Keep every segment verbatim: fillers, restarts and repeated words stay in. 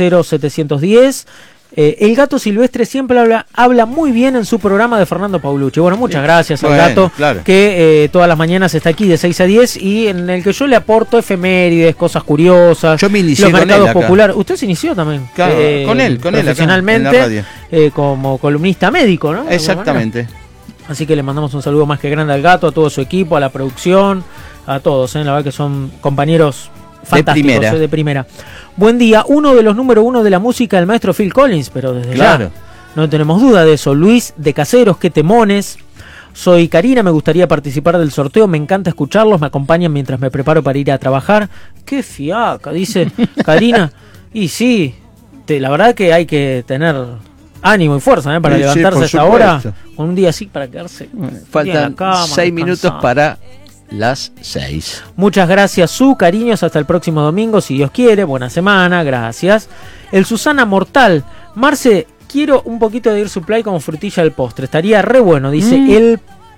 cero setecientos diez. Eh, el Gato Silvestre siempre habla, habla muy bien en su programa de Fernando Paulucci. Bueno, muchas gracias al bueno, Gato, claro. que eh, todas las mañanas está aquí de seis a diez y en el que yo le aporto efemérides, cosas curiosas, yo me inicié los mercados con él populares. Usted se inició también. Claro, eh, con él, con él, acá, profesionalmente, en la radio. Eh, como columnista médico, ¿no? Exactamente. Así que le mandamos un saludo más que grande al Gato, a todo su equipo, a la producción, a todos, ¿eh? La verdad que son compañeros fantásticos, de primera. de primera. Buen día, uno de los número uno de la música, el maestro Phil Collins, pero desde claro. ya no tenemos duda de eso. Luis de Caseros, qué temones. Soy Karina, me gustaría participar del sorteo, me encanta escucharlos, me acompañan mientras me preparo para ir a trabajar. Qué fiaca, dice Karina. Y sí, te, la verdad que hay que tener ánimo y fuerza, ¿eh? Para sí, levantarse sí, a esta hora, con un día así para quedarse. Faltan seis minutos para las seis. Muchas gracias, Su, cariños, hasta el próximo domingo, si Dios quiere, buena semana, gracias. El Susana Mortal, Marce, quiero un poquito de Air Supply como frutilla del postre, estaría re bueno, dice mm. el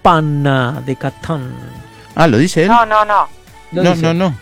pana de Catán. Ah, ¿lo dice él? No, no, no. Lo no, dice. no, no.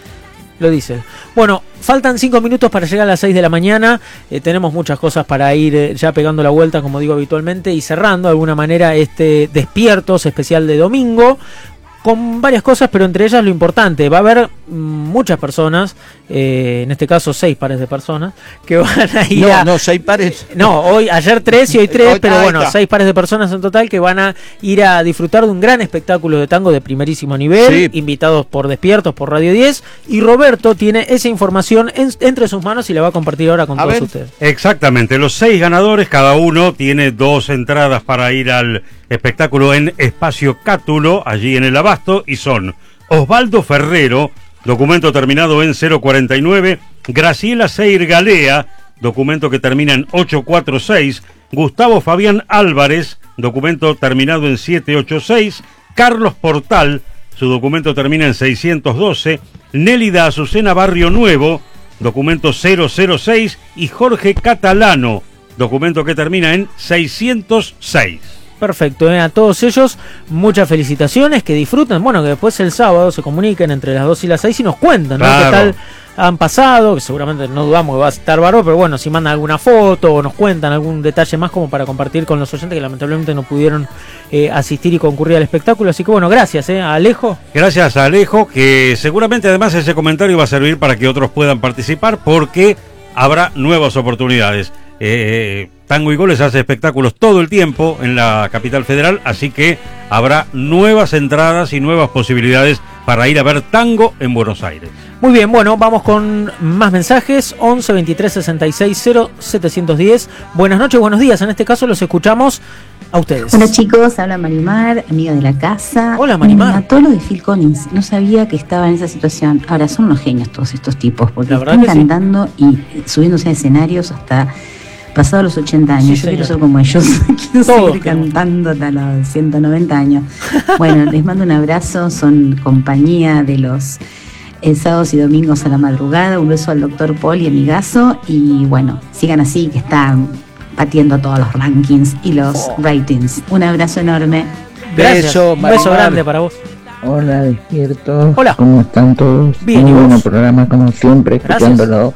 Lo dice. Bueno, faltan cinco minutos para llegar a las seis de la mañana. Eh, tenemos muchas cosas para ir eh, ya pegando la vuelta, como digo habitualmente, y cerrando de alguna manera este Despiertos especial de domingo, con varias cosas, pero entre ellas lo importante. Va a haber muchas personas, eh, en este caso seis pares de personas, que van a ir no, a... No, seis pares. No, hoy, ayer tres y hoy tres, pero bueno, seis pares de personas en total que van a ir a disfrutar de un gran espectáculo de tango de primerísimo nivel, sí. invitados por Despiertos, por Radio diez, y Roberto tiene esa información en, entre sus manos y la va a compartir ahora con a todos ver. ustedes. Exactamente, los seis ganadores, cada uno tiene dos entradas para ir al espectáculo en Espacio Cátulo, allí en el Abasto, y son Osvaldo Ferrero, documento terminado en cero cuarenta y nueve, Graciela Seir Galea, documento que termina en ocho cuarenta y seis, Gustavo Fabián Álvarez, documento terminado en siete ochenta y seis, Carlos Portal, su documento termina en seiscientos doce, Nélida Azucena Barrio Nuevo, documento cero cero seis, y Jorge Catalano, documento que termina en seiscientos seis. Perfecto, ¿eh? A todos ellos muchas felicitaciones, que disfruten, bueno, que después el sábado se comuniquen entre las dos y las seis y nos cuentan, ¿no? Claro. Qué tal han pasado, que seguramente no dudamos que va a estar bárbaro, pero bueno, si mandan alguna foto o nos cuentan algún detalle más como para compartir con los oyentes que lamentablemente no pudieron eh, asistir y concurrir al espectáculo, así que bueno, gracias, ¿eh? A Alejo. Gracias a Alejo, que seguramente además ese comentario va a servir para que otros puedan participar, porque habrá nuevas oportunidades. Eh, Tango y Goles hace espectáculos todo el tiempo en la capital federal, así que habrá nuevas entradas y nuevas posibilidades para ir a ver tango en Buenos Aires. Muy bien, bueno, vamos con más mensajes. Once veintitrés sesenta y seis cero setecientos diez. Buenas noches, buenos días. En este caso los escuchamos a ustedes. Hola chicos, habla Marimar, amiga de la casa. Hola Marimar. Me mató lo de Phil Collins, no sabía que estaba en esa situación. Ahora son unos genios todos estos tipos, porque están cantando sí. y subiéndose a escenarios hasta pasados los ochenta años. Sí, yo señor. quiero ser como ellos, quiero Todo, seguir cantando hasta los ciento noventa años. Bueno, les mando un abrazo, son compañía de los eh, sábados y domingos a la madrugada. Un beso al doctor Paul y amigazo, y bueno, sigan así, que están batiendo todos los rankings y los oh. ratings. Un abrazo enorme. Gracias. Beso, un beso grande para vos. Hola, Despierto. Hola. ¿Cómo están todos? Bien, muy buen programa, como siempre, escuchándolo.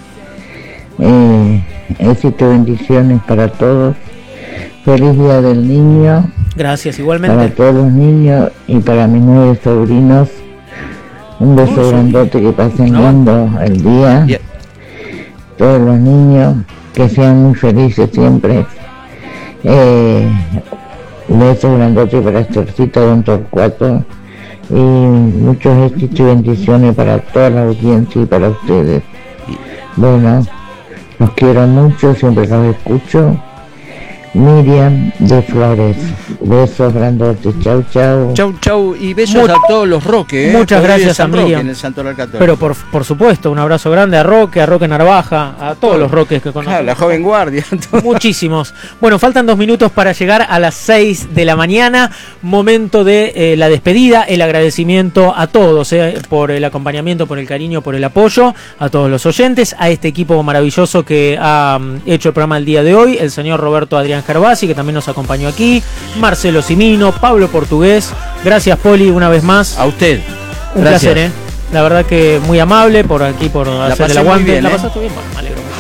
Eh, éxito y bendiciones para todos. Feliz Día del Niño. Gracias, igualmente. Para todos los niños y para mis nueve sobrinos. Un beso oh, grandote, que pasen no. lindo el día. Yeah. Todos los niños, que sean muy felices siempre. Eh, un beso grandote para Estorcita Don Torcuato. Y muchos éxitos y bendiciones para toda la audiencia y para ustedes. Bueno, los quiero mucho, siempre los escucho. Miriam de Flores. Besos grandotes, chau chau. Chau chau y besos Mu- a todos los Roque. ¿eh? Muchas Por gracias a Miriam. En el Santoral Católico. Pero por, por supuesto, un abrazo grande a Roque, a Roque Narvaja, a todos oh. los Roques que conocemos. Claro, la joven guardia. Muchísimos. Bueno, faltan dos minutos para llegar a las seis de la mañana. Momento de eh, la despedida, el agradecimiento a todos eh, por el acompañamiento, por el cariño, por el apoyo, a todos los oyentes, a este equipo maravilloso que ha um, hecho el programa el día de hoy, el señor Roberto Adrián Gervasi, que también nos acompañó aquí, Marcelo Cimino, Pablo Portugués. Gracias, Poli, una vez más. A usted. Un Gracias. placer, ¿eh? La verdad que muy amable por aquí, por la hacer el aguante. Bien, ¿La ¿eh? pasaste bien? Bueno, me alegro mucho.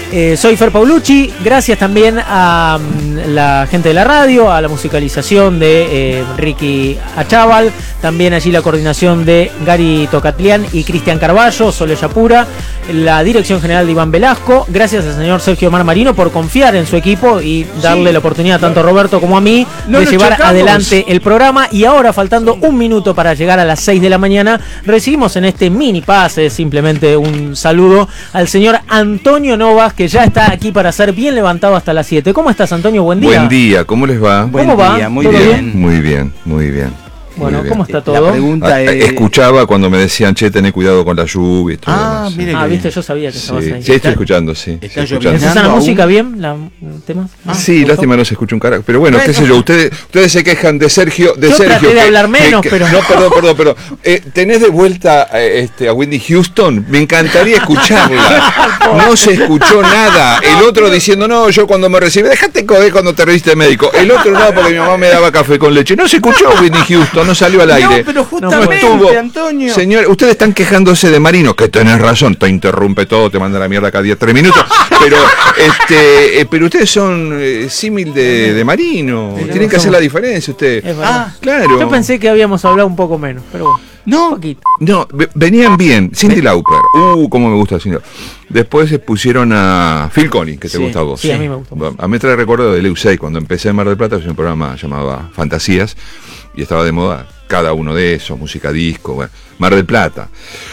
Eh, soy Fer Paulucci, gracias también a um, la gente de la radio, a la musicalización de eh, Ricky Achával, también allí la coordinación de Gary Tocatlián y Cristian Carballo, Sole Yapura, la dirección general de Iván Velasco. Gracias al señor Sergio Omar Marino por confiar en su equipo y darle sí. la oportunidad tanto a Roberto como a mí no de llevar chocamos. adelante el programa. Y ahora, faltando un minuto para llegar a las seis de la mañana, recibimos en este mini pase simplemente un saludo al señor Antonio Novas, que ya está aquí para ser bien levantado hasta las siete. ¿Cómo estás, Antonio? Buen día. Buen día, ¿cómo les va? ¿Cómo Buen va? Día, muy ¿Todo bien? bien? Muy bien, muy bien. Bueno, muy ¿cómo bien. está todo? La pregunta ah, es... Escuchaba cuando me decían, che, tené cuidado con la lluvia y todo. Ah, demás, mire. sí. Ah, viste, yo sabía que estabas sí, ahí. sí, estoy escuchando, sí. ¿Está escuchando. la música bien? ¿La, el tema? Ah, sí, lástima no se escucha un carajo. Pero bueno, bueno, qué sé yo, ustedes ustedes se quejan de Sergio. De yo Sergio traté de que, hablar menos, que, pero... No, perdón, perdón, perdón. Eh, ¿Tenés de vuelta eh, este, a Whitney Houston? Me encantaría escucharla. No se escuchó nada. El otro diciendo, no, yo cuando me recibí, déjate coger cuando te recibiste de médico. El otro no, porque mi mamá me daba café con leche. No se escuchó Whitney Houston, no salió al aire. No, pero justamente, no estuvo. Antonio. Señor, ustedes están quejándose de Marino, que tenés razón, te interrumpe todo, te manda la mierda cada día tres minutos. Pero este, eh, pero ustedes son eh, símil de, de Marino. Sí, tienen que hacer la diferencia ustedes. Ah, claro. Yo pensé que habíamos hablado un poco menos, pero bueno. No, no, venían bien. Cyndi Lauper. Uh, cómo me gusta Cyndi Lauper. Después se pusieron a Phil Collins, que te sí, gusta a vos. Sí, a mí me gusta. A mí me trae recuerdo de Leusei, cuando empecé en Mar del Plata, hice un programa llamado Fantasías, y estaba de moda cada uno de esos, música disco, bueno, Mar del Plata.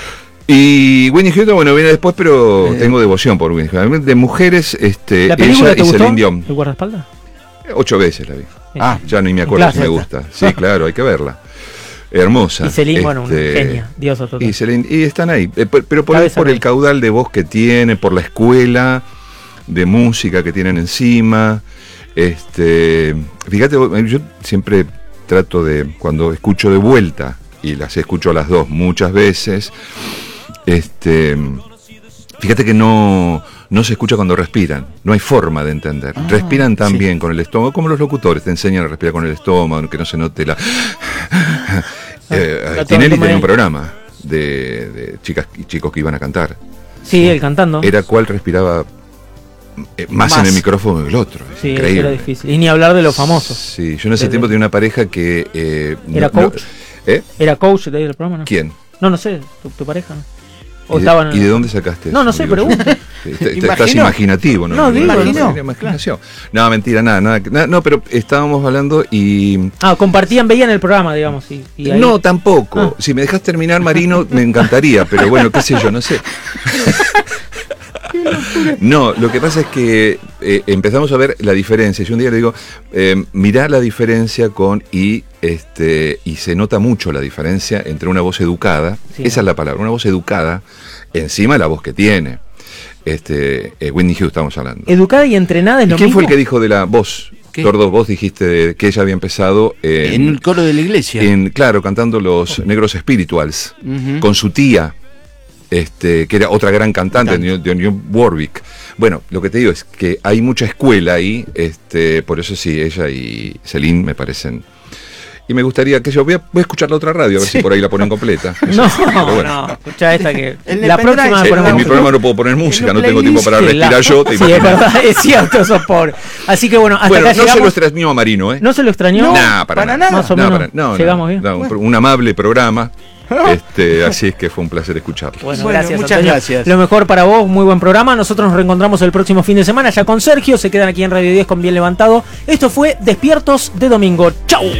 Y Whitney Houston, bueno, viene después, pero eh. tengo devoción por Whitney Houston. De mujeres, este, ¿La película ella te y gustó? Celine Dion. ¿El guardaespaldas? Ocho veces la vi. Ah, ya ni me acuerdo si me gusta. Sí, claro, hay que verla. Hermosa. Y Celine, este, bueno, una genia, diosa total. Y, Celine, y están ahí, eh, pero por, el, por el caudal de voz que tiene, por la escuela de música que tienen encima. Este, fíjate, yo siempre trato de, cuando escucho de vuelta, y las escucho a las dos muchas veces, este, fíjate que no, no se escucha cuando respiran, no hay forma de entender. Ah, respiran tan sí. bien con el estómago, como los locutores te enseñan a respirar con el estómago, que no se note la... eh, Tinelli tenía un programa de, de chicas y chicos que iban a cantar. Sí, sí. él cantando. Era cuál respiraba eh, más, más en el micrófono que el otro. Sí, increíble. Era difícil. Y ni hablar de lo famoso. Sí, yo en ese Desde... tiempo tenía una pareja que... Eh, ¿Era no, coach? No, ¿eh? ¿Era coach de ahí del programa? ¿No? ¿Quién? No, no sé, tu, tu pareja, ¿no? ¿Y de, ¿Y de dónde sacaste eso? No, no sé, pregunta. Estás imaginativo, ¿no? No, digo, no, no, no, imaginación. No, mentira, nada, nada, nada. No, pero estábamos hablando y... Ah, compartían, veían el programa, digamos. Y, y ahí... No, tampoco. Ah. Si me dejas terminar, Marino, me encantaría, pero bueno, qué sé yo, no sé. No, lo que pasa es que eh, empezamos a ver la diferencia. Yo un día le digo, eh, mirá la diferencia con y este y se nota mucho la diferencia entre una voz educada, sí. Esa es la palabra, una voz educada, encima de la voz que tiene. Este, eh, Whitney Houston estamos hablando. Educada y entrenada es lo ¿Quién mismo? fue el que dijo de la voz? Tordos, vos dijiste de, que ella había empezado en, en el coro de la iglesia. En, claro, cantando los Negros Spirituals, uh-huh. con su tía. Este, que era otra gran cantante de, de New Warwick. Bueno, lo que te digo es que hay mucha escuela ahí, este, por eso sí, ella y Celine me parecen. Y me gustaría que yo voy a, voy a escuchar la otra radio, a ver sí. si por ahí la ponen completa. No, no, bueno. no, escucha esta que el la próxima sí, en mi programa no puedo poner música, no tengo tiempo para respirar la... yo. Te sí, es verdad, es cierto, sos pobre. Así que bueno, hasta bueno, acá no llegamos. se lo extrañó a Marino, ¿eh? No se lo extrañó. No, nah, para, para nada. Más o nah, menos. Para, no, llegamos no, bien. No, un, un amable programa. Este, así es que fue un placer escucharlo. Bueno, bueno, gracias, muchas Antonio. gracias. Lo mejor para vos, muy buen programa. Nosotros nos reencontramos el próximo fin de semana ya con Sergio. Se quedan aquí en Radio diez con Bien Levantado. Esto fue Despiertos de Domingo. ¡Chau!